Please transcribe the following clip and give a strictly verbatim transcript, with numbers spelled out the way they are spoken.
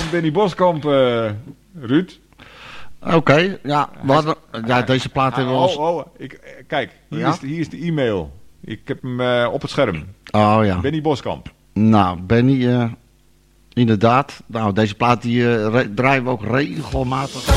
is Benny Boskamp, uh, Ruud. Oké, okay, ja, we hadden, ja, deze plaat hebben we ons... Oh, oh, ik, kijk, hier, ja? is de, hier is de e-mail. Ik heb hem uh, op het scherm. Oh ja. Benny Boskamp. Nou, Benny, uh, inderdaad. Nou, deze plaat die uh, re- draaien we ook regelmatig.